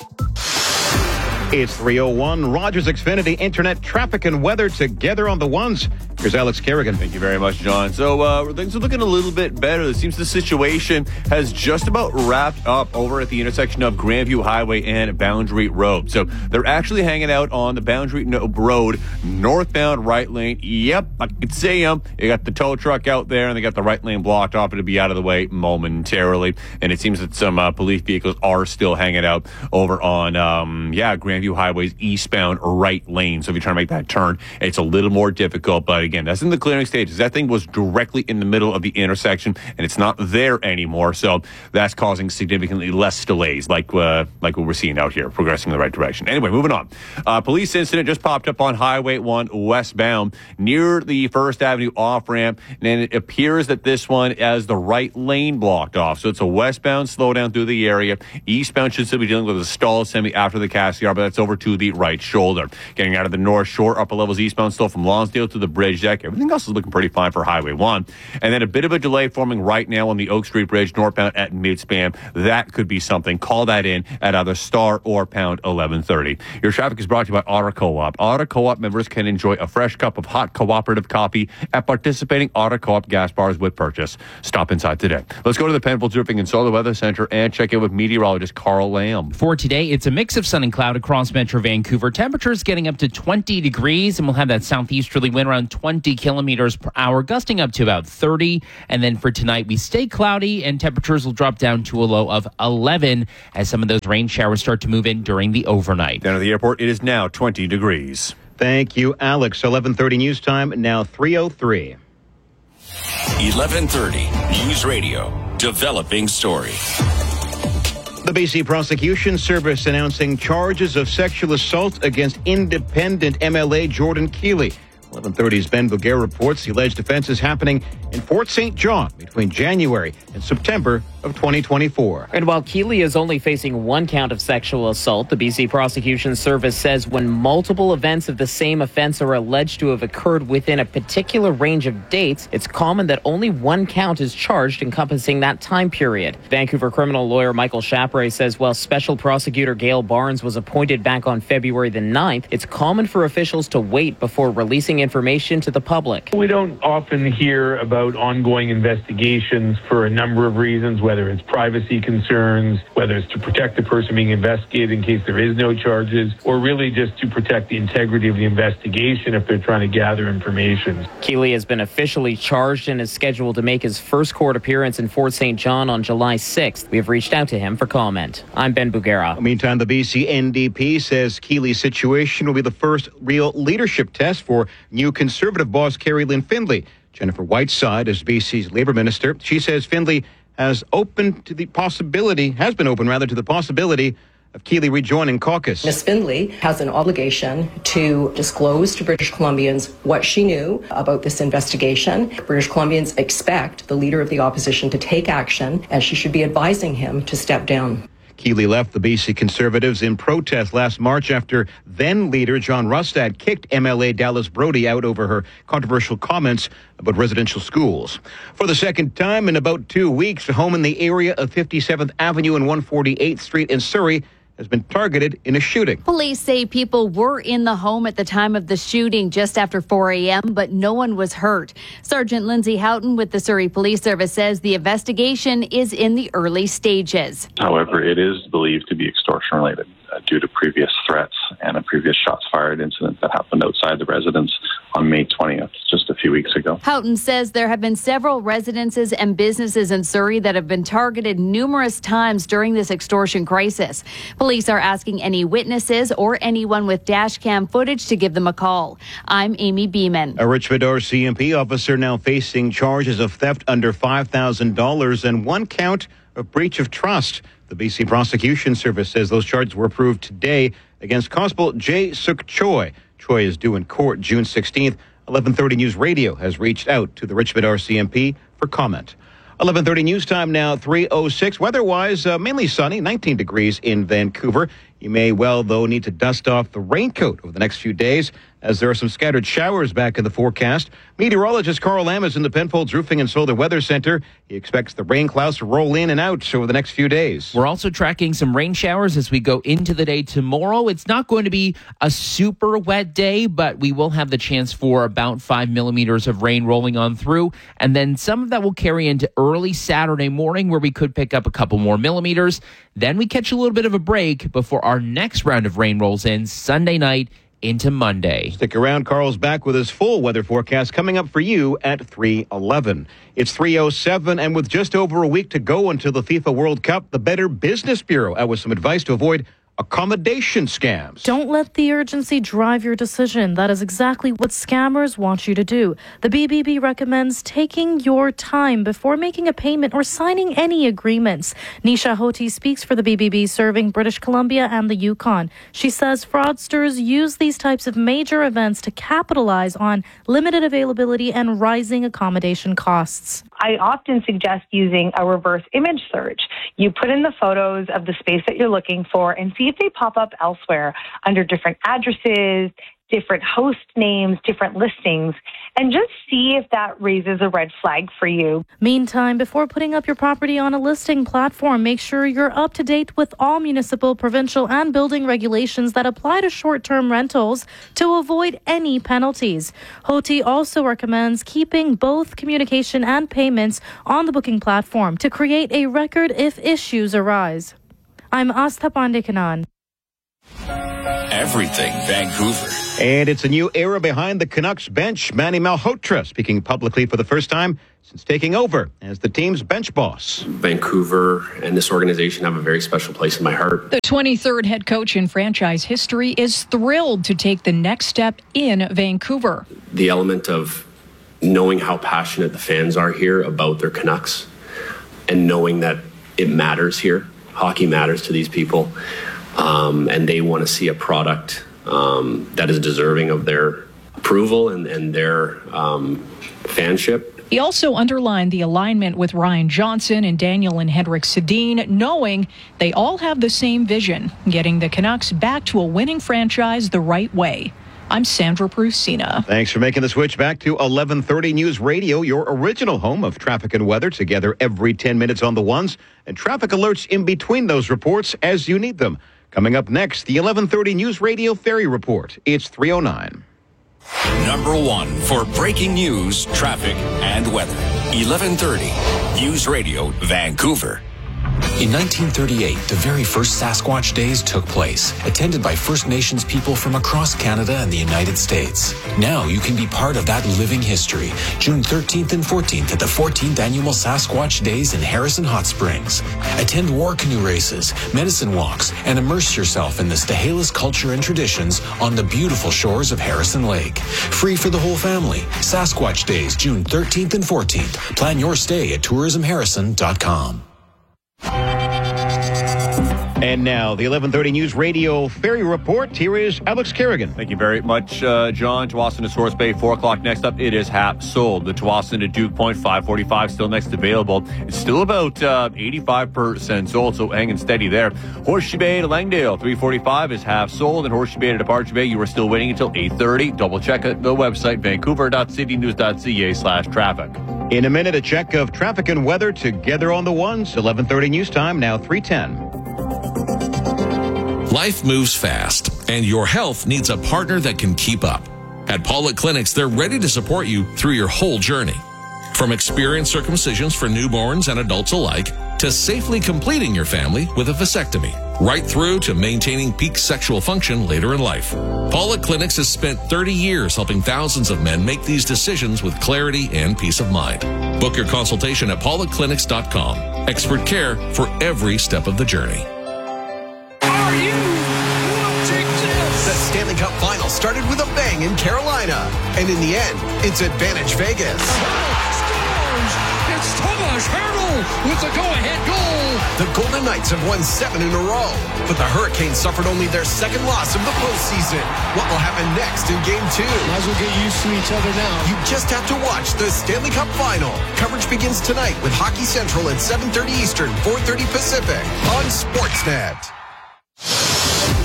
It's three oh one. Rogers Xfinity Internet traffic and weather together on the ones. Here's Alex Kerrigan. Thank you very much, John. So uh, things are looking a little bit better. It seems the situation has just about wrapped up over at the intersection of Grandview Highway and Boundary Road. So they're actually hanging out on the Boundary Road northbound right lane. Yep, I can see them. You got the tow truck out there, and they got the right lane blocked off. It'll be out of the way momentarily. And it seems that some uh, police vehicles are still hanging out over on, um, yeah, Grandview Highway's eastbound right lane. So if you're trying to make that turn, it's a little more difficult. But again, that's in the clearing stages. That thing was directly in the middle of the intersection, and it's not there anymore. So that's causing significantly less delays, like uh, like what we're seeing out here, progressing in the right direction. Anyway, moving on. Uh, police incident just popped up on Highway one westbound near the First Avenue off-ramp, and it appears that this one has the right lane blocked off. So it's a westbound slowdown through the area. Eastbound should still be dealing with a stall semi after the Cassiar, but that's over to the right shoulder. Getting out of the North Shore, upper levels eastbound still from Lonsdale to the bridge deck. Everything else is looking pretty fine for Highway one. And then a bit of a delay forming right now on the Oak Street Bridge northbound at mid-span. That could be something. Call that in at either star or pound eleven thirty. Your traffic is brought to you by Auto Co-op. Auto Co-op members can enjoy a fresh cup of hot cooperative coffee at participating Auto Co-op gas bars with purchase. Stop inside today. Let's go to the Penfolds Roofing and Solar Weather Center and check in with meteorologist Carl Lamb. For today, it's a mix of sun and cloud across Metro Vancouver. Temperatures getting up to twenty degrees, and we'll have that southeasterly wind around twenty kilometers per hour, gusting up to about thirty. And then for tonight, we stay cloudy, and temperatures will drop down to a low of eleven as some of those rain showers start to move in during the overnight. Down at the airport, it is now twenty degrees. Thank you, Alex. eleven thirty news time, now three oh three. eleven thirty News Radio, developing story. The B C Prosecution Service announcing charges of sexual assault against independent M L A Jordan Keeley. eleven thirty's Ben Bugere reports the alleged offense is happening in Fort Saint John between January and September of twenty twenty-four. And while Keeley is only facing one count of sexual assault, the B C Prosecution Service says when multiple events of the same offense are alleged to have occurred within a particular range of dates, it's common that only one count is charged encompassing that time period. Vancouver criminal lawyer Michael Chapre says while Special Prosecutor Gail Barnes was appointed back on February the ninth, it's common for officials to wait before releasing information to the public. We don't often hear about ongoing investigations for a number of reasons, whether it's privacy concerns, whether it's to protect the person being investigated in case there is no charges, or really just to protect the integrity of the investigation if they're trying to gather information. Keeley has been officially charged and is scheduled to make his first court appearance in Fort Saint John on July sixth. We have reached out to him for comment. I'm Ben Bugera. Meantime, the B C N D P says Keeley's situation will be the first real leadership test for new Conservative boss Carrie Lynn Findlay. Jennifer Whiteside is B C's Labour Minister. She says Findlay has open to the possibility, has been open rather to the possibility of Keeley rejoining caucus. Miz Findlay has an obligation to disclose to British Columbians what she knew about this investigation. British Columbians expect the Leader of the Opposition to take action, and she should be advising him to step down. Keeley left the B C Conservatives in protest last March after then-leader John Rustad kicked M L A Dallas Brody out over her controversial comments about residential schools. For the second time in about two weeks, a home in the area of fifty-seventh Avenue and one hundred forty-eighth Street in Surrey has been targeted in a shooting. Police say people were in the home at the time of the shooting just after four a.m., but no one was hurt. Sergeant Lindsay Houghton with the Surrey Police Service says the investigation is in the early stages. However, it is believed to be extortion related uh, due to previous threats and a previous shots fired incident that happened outside the residence on May twentieth, just a few weeks ago. Houghton says there have been several residences and businesses in Surrey that have been targeted numerous times during this extortion crisis. Police are asking any witnesses or anyone with dash cam footage to give them a call. I'm Amy Beeman. A Richmond R C M P officer now facing charges of theft under five thousand dollars and one count of breach of trust. The B C Prosecution Service says those charges were approved today against Constable Jay Suk Choi. Choi is due in court June sixteenth. eleven thirty News Radio has reached out to the Richmond R C M P for comment. eleven thirty News Time now, three oh six. Weather-wise, uh, mainly sunny, nineteen degrees in Vancouver. You may well, though, need to dust off the raincoat over the next few days, as there are some scattered showers back in the forecast. Meteorologist Carl Lamb is in the Penfolds Roofing and Solar Weather Center. He expects the rain clouds to roll in and out over the next few days. We're also tracking some rain showers as we go into the day tomorrow. It's not going to be a super wet day, but we will have the chance for about five millimeters of rain rolling on through. And then some of that will carry into early Saturday morning, where we could pick up a couple more millimeters. Then we catch a little bit of a break before our next round of rain rolls in Sunday night into Monday. Stick around. Carl's back with his full weather forecast coming up for you at three eleven. It's three oh seven, and with just over a week to go until the FIFA World Cup, the Better Business Bureau out with some advice to avoid accommodation scams. Don't let the urgency drive your decision. That is exactly what scammers want you to do. The B B B recommends taking your time before making a payment or signing any agreements. Nisha Hoti speaks for the B B B, serving British Columbia and the Yukon. She says fraudsters use these types of major events to capitalize on limited availability and rising accommodation costs. I often suggest using a reverse image search. You put in the photos of the space that you're looking for and see if they pop up elsewhere under different addresses, different host names, different listings, and just see if that raises a red flag for you. Meantime, before putting up your property on a listing platform, make sure you're up to date with all municipal, provincial, and building regulations that apply to short-term rentals to avoid any penalties. Hoti also recommends keeping both communication and payments on the booking platform to create a record if issues arise. I'm Astha Pandekanan. Everything Vancouver. And it's a new era behind the Canucks bench. Manny Malhotra speaking publicly for the first time since taking over as the team's bench boss. Vancouver and this organization have a very special place in my heart. The twenty-third head coach in franchise history is thrilled to take the next step in Vancouver. The element of knowing how passionate the fans are here about their Canucks and knowing that it matters here. Hockey matters to these people, um, and they want to see a product um, that is deserving of their approval and, and their um, fanship. He also underlined the alignment with Ryan Johnson and Daniel and Henrik Sedin, knowing they all have the same vision, getting the Canucks back to a winning franchise the right way. I'm Sandra Prusina. Thanks for making the switch back to eleven thirty News Radio, your original home of traffic and weather, together every ten minutes on the ones, and traffic alerts in between those reports as you need them. Coming up next, the eleven thirty News Radio Ferry Report. It's three oh nine. Number one for breaking news, traffic, and weather. eleven thirty News Radio, Vancouver. In nineteen thirty-eight, the very first Sasquatch Days took place, attended by First Nations people from across Canada and the United States. Now you can be part of that living history. June thirteenth and fourteenth at the fourteenth Annual Sasquatch Days in Harrison Hot Springs. Attend war canoe races, medicine walks, and immerse yourself in the Stahelis culture and traditions on the beautiful shores of Harrison Lake. Free for the whole family. Sasquatch Days, June thirteenth and fourteenth. Plan your stay at tourism harrison dot com. And now, the eleven thirty News Radio Ferry Report. Here is Alex Kerrigan. Thank you very much, uh, John. Tsawwassen to Source Bay, four o'clock. Next up, it is Hap sold. The Tsawwassen to Duke Point, five forty-five, still next available. It's still about uh, eighty-five percent sold, so hanging steady there. Horseshoe Bay to Langdale, three forty-five is half sold. And Horseshoe Bay to Departure Bay, you are still waiting until eight thirty. Double check at the website, vancouver dot city news dot c a slash traffic. In a minute, a check of traffic and weather together on the ones. eleven thirty News Time, now three ten. Life moves fast, and your health needs a partner that can keep up. At Pollock Clinics, they're ready to support you through your whole journey. From experienced circumcisions for newborns and adults alike, to safely completing your family with a vasectomy, right through to maintaining peak sexual function later in life. Pollock Clinics has spent thirty years helping thousands of men make these decisions with clarity and peace of mind. Book your consultation at pollock clinics dot com. Expert care for every step of the journey. The Stanley Cup Final started with a bang in Carolina. And in the end, it's Advantage Vegas. It's Tomas Hertl with the go-ahead goal. The Golden Knights have won seven in a row, but the Hurricanes suffered only their second loss of the postseason. What will happen next in Game Two? Might as well get used to each other now. You just have to watch the Stanley Cup Final. Coverage begins tonight with Hockey Central at seven thirty Eastern, four thirty Pacific on Sportsnet.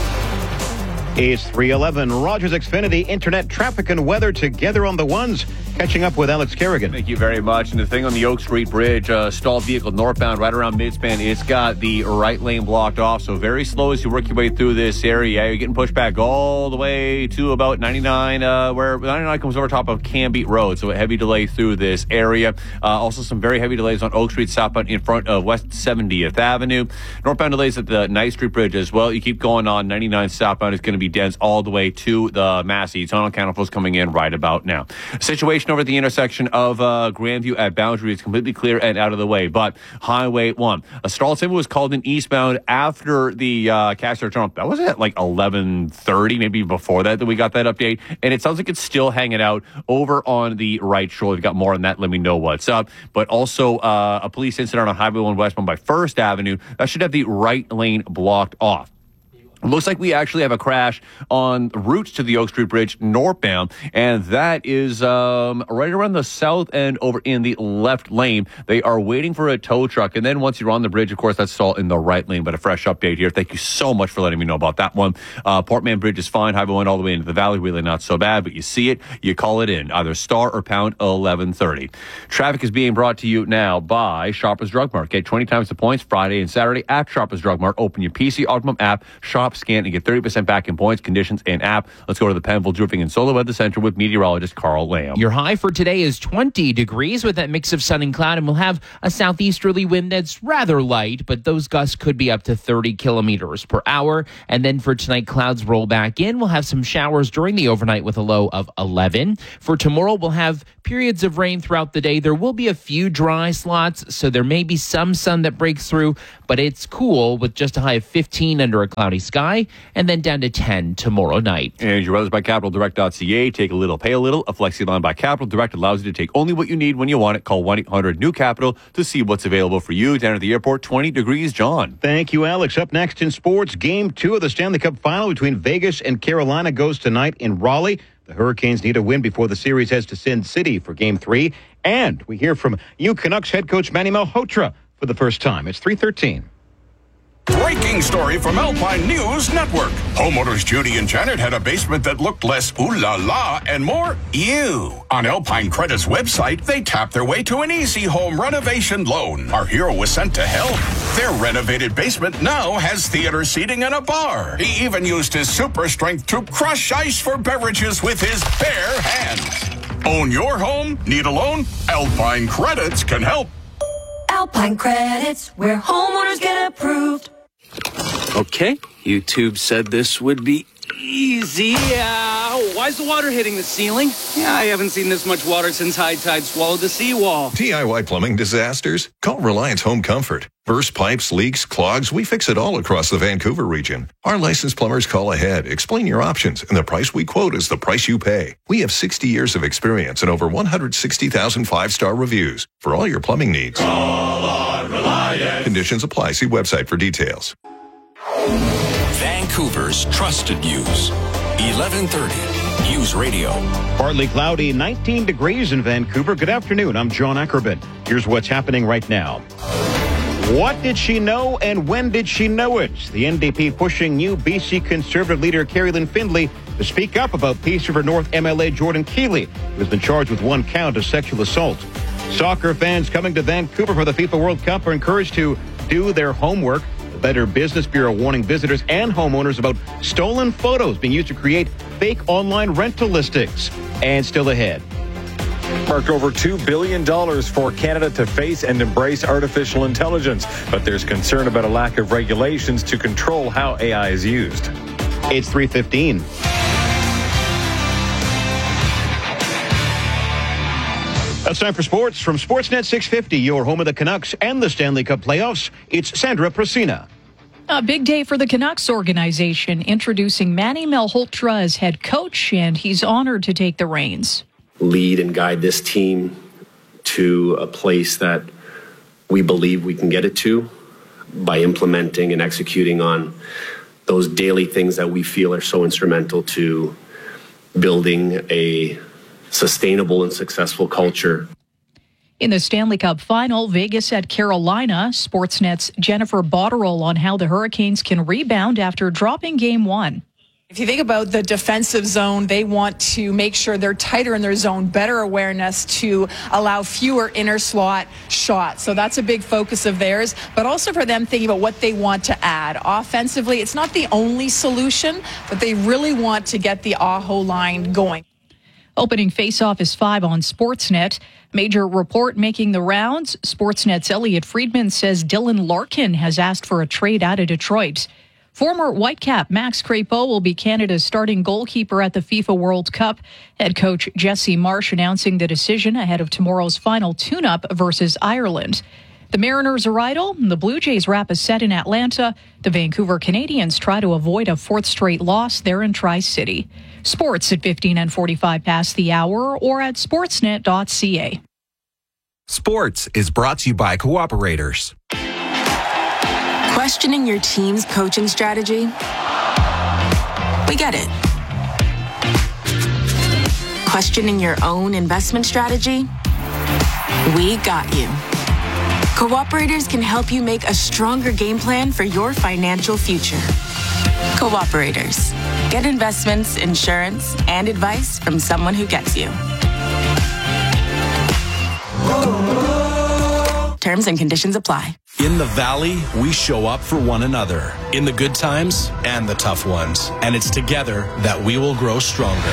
It's three eleven. Rogers Xfinity Internet traffic and weather together on the ones. Catching up with Alex Kerrigan. Thank you very much. And the thing on the Oak Street Bridge, uh, stalled vehicle northbound right around midspan, it's got the right lane blocked off. So very slow as you work your way through this area. You're getting pushed back all the way to about ninety-nine, uh, where ninety-nine comes over top of Canbeat Road. So a heavy delay through this area. Uh, also some very heavy delays on Oak Street southbound in front of West seventieth Avenue. Northbound delays at the Knight Street Bridge as well. You keep going on ninety-nine southbound. It's going to be dense all the way to the Massey. Tunnel counterflows coming in right about now. Situation over at the intersection of uh, Grandview at Boundary is completely clear and out of the way. But Highway one, a stall signal was called in eastbound after the uh, Castro Tunnel. That was at like eleven thirty, maybe before that that we got that update. And it sounds like it's still hanging out over on the right shoulder. If you've got more on that, let me know what's up. But also uh, a police incident on Highway one westbound by First Avenue. That should have the right lane blocked off. Looks like we actually have a crash on route to the Oak Street Bridge northbound, and that is um, right around the south end over in the left lane. They are waiting for a tow truck, and then once you're on the bridge, of course, that's all in the right lane. But a fresh update here. Thank you so much for letting me know about that one. Uh, Portman Bridge is fine. Highway one all the way into the valley, really not so bad, but you see it, you call it in, either star or pound eleven thirty. Traffic is being brought to you now by Shoppers Drug Mart. Get twenty times the points Friday and Saturday at Shoppers Drug Mart. Open your P C Optimum app, shop, scan, and get thirty percent back in points, conditions, and app. Let's go to the Penville Roofing and Solar Weather Center with meteorologist Carl Lamb. Your high for today is twenty degrees with that mix of sun and cloud, and we'll have a southeasterly wind that's rather light, but those gusts could be up to thirty kilometers per hour. And then for tonight, clouds roll back in. We'll have some showers during the overnight with a low of eleven. For tomorrow, we'll have periods of rain throughout the day. There will be a few dry slots, so there may be some sun that breaks through, but it's cool with just a high of fifteen under a cloudy sky, and then down to ten tomorrow night. And your weather's by capital direct dot c a. Take a little, pay a little. A Flexi line by Capital Direct allows you to take only what you need when you want it. Call one eight hundred new capital to see what's available for you. Down at the airport, twenty degrees, John. Thank you, Alex. Up next in sports, game two of the Stanley Cup final between Vegas and Carolina goes tonight in Raleigh. The Hurricanes need a win before the series heads to Sin City for game three. And we hear from U Canucks head coach Manny Malhotra for the first time. It's three thirteen. Breaking story from Alpine News Network. Homeowners Judy and Janet had a basement that looked less ooh la la and more ew. On Alpine Credit's website, they tapped their way to an easy home renovation loan. Our hero was sent to help. Their renovated basement now has theater seating and a bar. He even used his super strength to crush ice for beverages with his bare hands. Own your home? Need a loan? Alpine Credits can help. Alpine Credits, where homeowners get approved. Okay, YouTube said this would be easy. Uh, why is the water hitting the ceiling? Yeah, I haven't seen this much water since high tide swallowed the seawall. D I Y plumbing disasters? Call Reliance Home Comfort. Burst pipes, leaks, clogs, we fix it all across the Vancouver region. Our licensed plumbers call ahead, explain your options, and the price we quote is the price you pay. We have sixty years of experience and over one hundred sixty thousand five-star reviews for all your plumbing needs. Call on Reliance. Conditions apply. See website for details. Vancouver's trusted news. eleven thirty News Radio. Partly cloudy, nineteen degrees in Vancouver. Good afternoon. I'm John Ackerman. Here's what's happening right now. What did she know and when did she know it? The N D P pushing new B C Conservative leader Carrie Lynn Findlay to speak up about Peace River North M L A Jordan Keeley, who has been charged with one count of sexual assault. Soccer fans coming to Vancouver for the FIFA World Cup are encouraged to do their homework. The Better Business Bureau warning visitors and homeowners about stolen photos being used to create fake online rental listings. And still ahead. Marked over two billion dollars for Canada to face and embrace artificial intelligence. But there's concern about a lack of regulations to control how A I is used. It's three fifteen. That's time for sports. From Sportsnet six fifty, your home of the Canucks and the Stanley Cup playoffs, it's Sandra Prasina. A big day for the Canucks organization, introducing Manny Malhotra as head coach, and he's honored to take the reins. Lead and guide this team to a place that we believe we can get it to by implementing and executing on those daily things that we feel are so instrumental to building a sustainable and successful culture. In the Stanley Cup final, Vegas at Carolina, Sportsnet's Jennifer Botterill on how the Hurricanes can rebound after dropping game one. If you think about the defensive zone, they want to make sure they're tighter in their zone, better awareness to allow fewer inner slot shots. So that's a big focus of theirs, but also for them thinking about what they want to add. Offensively, it's not the only solution, but they really want to get the Aho line going. Opening face-off is five on Sportsnet. Major report making the rounds. Sportsnet's Elliot Friedman says Dylan Larkin has asked for a trade out of Detroit. Former Whitecap Max Crepeau will be Canada's starting goalkeeper at the FIFA World Cup. Head coach Jesse Marsh announcing the decision ahead of tomorrow's final tune-up versus Ireland. The Mariners are idle. The Blue Jays wrap a set in Atlanta. The Vancouver Canadians try to avoid a fourth straight loss there in Tri-City. Sports at fifteen and forty-five past the hour or at sportsnet dot c a. Sports is brought to you by Cooperators. Questioning your team's coaching strategy? We get it. Questioning your own investment strategy? We got you. Cooperators can help you make a stronger game plan for your financial future. Cooperators. Get investments, insurance, and advice from someone who gets you. Terms and conditions apply. In the Valley, we show up for one another, in the good times and the tough ones. And it's together that we will grow stronger.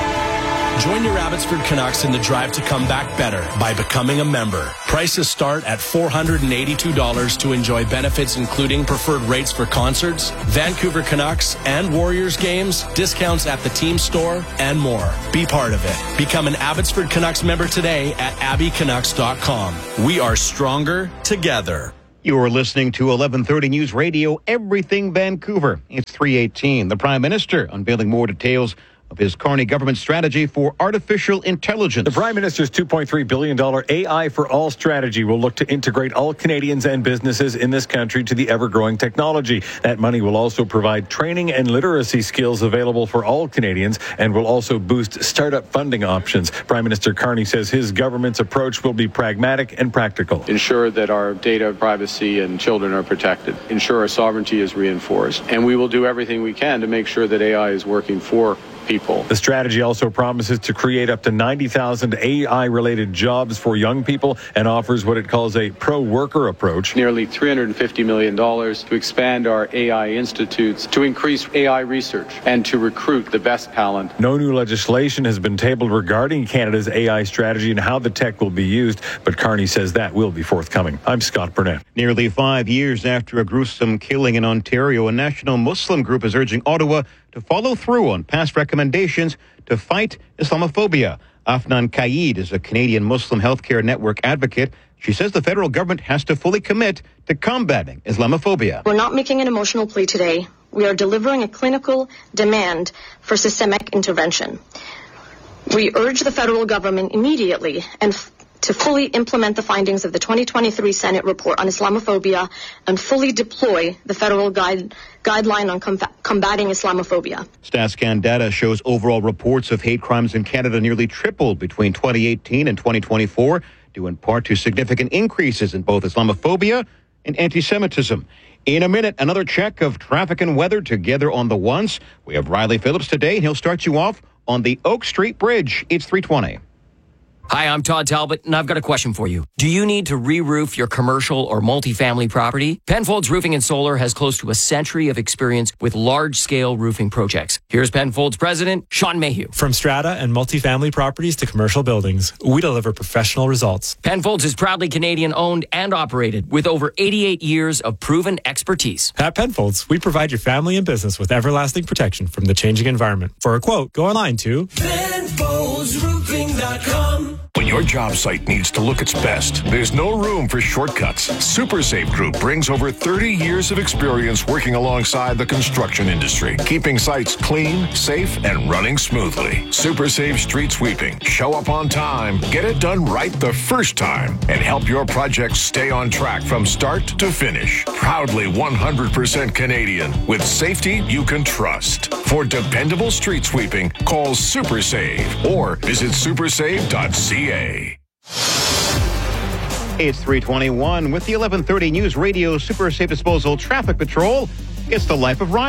Join your Abbotsford Canucks in the drive to come back better by becoming a member. Prices start at four hundred eighty-two dollars to enjoy benefits including preferred rates for concerts, Vancouver Canucks and Warriors games, discounts at the team store, and more. Be part of it. Become an Abbotsford Canucks member today at abby canucks dot com. We are stronger together. You're listening to eleven thirty News Radio, Everything Vancouver. It's three eighteen. The Prime Minister unveiling more details of his Carney government strategy for artificial intelligence. The Prime Minister's two point three billion dollars A I for All strategy will look to integrate all Canadians and businesses in this country to the ever-growing technology. That money will also provide training and literacy skills available for all Canadians and will also boost startup funding options. Prime Minister Carney says his government's approach will be pragmatic and practical. Ensure that our data privacy and children are protected. Ensure our sovereignty is reinforced. And we will do everything we can to make sure that A I is working for people. The strategy also promises to create up to ninety thousand A I-related jobs for young people and offers what it calls a pro-worker approach. Nearly three hundred fifty million dollars to expand our A I institutes, to increase A I research, and to recruit the best talent. No new legislation has been tabled regarding Canada's A I strategy and how the tech will be used, but Carney says that will be forthcoming. I'm Scott Burnett. Nearly five years after a gruesome killing in Ontario, a national Muslim group is urging Ottawa to follow through on past recommendations to fight Islamophobia. Afnan Qaid is a Canadian Muslim healthcare network advocate. She says the federal government has to fully commit to combating Islamophobia. We're not making an emotional plea today. We are delivering a clinical demand for systemic intervention. We urge the federal government immediately and f- to fully implement the findings of the twenty twenty-three Senate report on Islamophobia and fully deploy the federal guide, guideline on com- combating Islamophobia. StatsCan data shows overall reports of hate crimes in Canada nearly tripled between twenty eighteen and twenty twenty-four, due in part to significant increases in both Islamophobia and anti-Semitism. In a minute, another check of traffic and weather together on the ones. We have Riley Phillips today, and he'll start you off on the Oak Street Bridge. It's three twenty. Hi, I'm Todd Talbot, and I've got a question for you. Do you need to re-roof your commercial or multifamily property? Penfolds Roofing and Solar has close to a century of experience with large-scale roofing projects. Here's Penfolds President Sean Mayhew. From strata and multifamily properties to commercial buildings, we deliver professional results. Penfolds is proudly Canadian-owned and operated with over eighty-eight years of proven expertise. At Penfolds, we provide your family and business with everlasting protection from the changing environment. For a quote, go online to Penfolds Roofing dot com. When your job site needs to look its best, there's no room for shortcuts. SuperSafe Group brings over thirty years of experience working alongside the construction industry, keeping sites clean, safe, and running smoothly. SuperSafe Street Sweeping. Show up on time, get it done right the first time, and help your projects stay on track from start to finish. Proudly one hundred percent Canadian, with safety you can trust. For dependable street sweeping, call SuperSave or visit supersave dot c a. It's three twenty-one with the eleven thirty News Radio Super Safe Disposal Traffic Patrol. It's the life of Riley.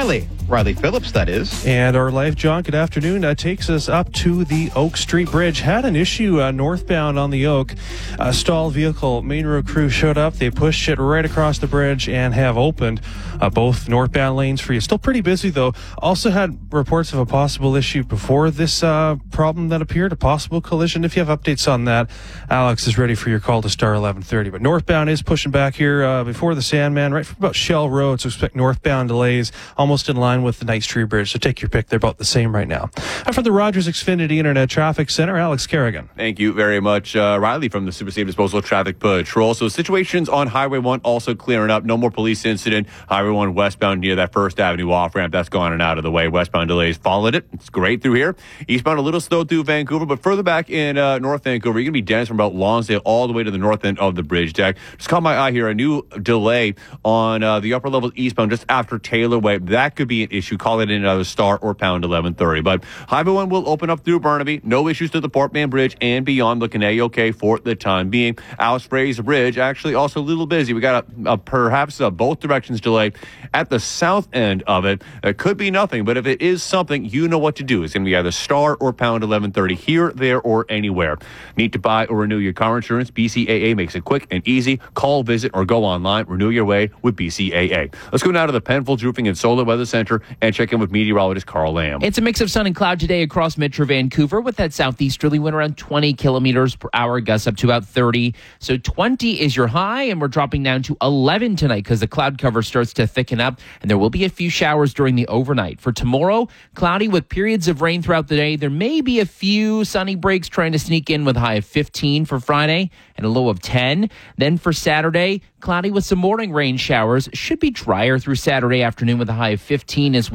Riley Phillips, that is. And our live, John, good afternoon, uh, takes us up to the Oak Street Bridge. Had an issue uh, northbound on the Oak. A stalled vehicle, main road crew showed up. They pushed it right across the bridge and have opened uh, both northbound lanes for you. Still pretty busy, though. Also had reports of a possible issue before this uh, problem that appeared, a possible collision. If you have updates on that, Alex is ready for your call to star eleven thirty. But northbound is pushing back here uh, before the Sandman, right from about Shell Road, so expect northbound delays almost in line with the Knight Street Bridge. So take your pick. They're about the same right now. And from the Rogers Xfinity Internet Traffic Center, Alex Kerrigan. Thank you very much, uh, Riley, from the Super Safe Disposal Traffic Patrol. So situations on Highway one also clearing up. No more police incident. Highway one westbound near that First Avenue off-ramp. That's gone and out of the way. Westbound delays followed it. It's great through here. Eastbound a little slow through Vancouver, but further back in uh, North Vancouver, you're going to be dense from about Lonsdale all the way to the north end of the bridge deck. Just caught my eye here. A new delay on uh, the upper level eastbound just after Taylor Way. That could be an issue. Call it in another star or pound eleven thirty. But Highway one will open up through Burnaby. No issues to the Port Mann Bridge and beyond. Looking A-okay for the time being. Alice Fraser Bridge actually also a little busy. We got a, a perhaps a both directions delay at the south end of it. It could be nothing, but if it is something, you know what to do. It's going to be either star or pound eleven thirty here, there, or anywhere. Need to buy or renew your car insurance? B C A A makes it quick and easy. Call, visit, or go online. Renew your way with B C A A. Let's go now to the Penfolds Roofing and Solar Weather Center and check in with meteorologist Carl Lamb. It's a mix of sun and cloud today across Metro Vancouver with that southeasterly wind around twenty kilometers per hour, gusts up to about thirty. So twenty is your high, and we're dropping down to eleven tonight because the cloud cover starts to thicken up, and there will be a few showers during the overnight. For tomorrow, cloudy with periods of rain throughout the day. There may be a few sunny breaks trying to sneak in with a high of fifteen for Friday and a low of ten. Then for Saturday, cloudy with some morning rain showers. Should be drier through Saturday afternoon with a high of fifteen as well.